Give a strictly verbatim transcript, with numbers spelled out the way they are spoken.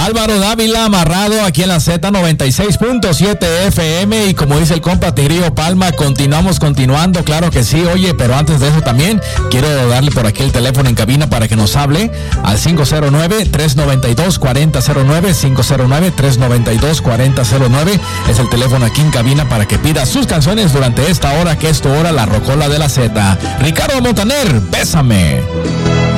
Álvaro Dávila amarrado aquí en la Z noventa y seis punto siete F M y como dice el compa Tigrillo Palma, continuamos continuando, claro que sí. Oye, pero antes de eso también quiero darle por aquí el teléfono en cabina para que nos hable al cinco cero nueve, tres nueve dos, cuatro cero cero nueve, cinco cero nueve, tres nueve dos, cuatro cero cero nueve, es el teléfono aquí en cabina para que pida sus canciones durante esta hora que es tu hora, la rocola de la Z. Ricardo Montaner, bésame.